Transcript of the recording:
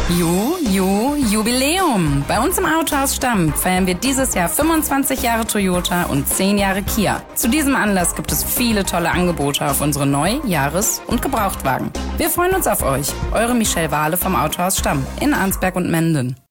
Jubiläum! Bei uns im Autohaus Stamm feiern wir dieses Jahr 25 Jahre Toyota und 10 Jahre Kia. Zu diesem Anlass gibt es viele tolle Angebote auf unsere Neu-, Jahres- und Gebrauchtwagen. Wir freuen uns auf euch. Eure Michelle Wahle vom Autohaus Stamm in Arnsberg und Menden.